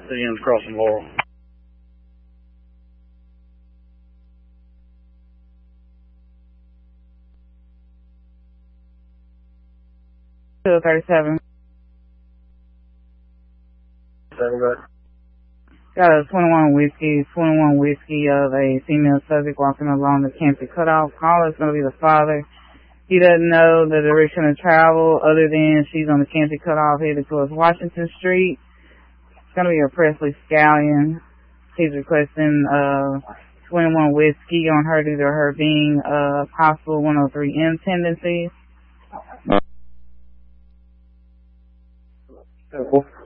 City Inn's crossing Laurel. 237. Good. Got a 21 whiskey of a female subject walking along the Campbell Cutoff. Caller's going to be the father. He doesn't know the direction of travel other than she's on the Campbell Cutoff headed towards Washington Street. It's going to be a Presley Stallion. He's requesting 21 whiskey on her due to her being possible 103M tendencies. Cool.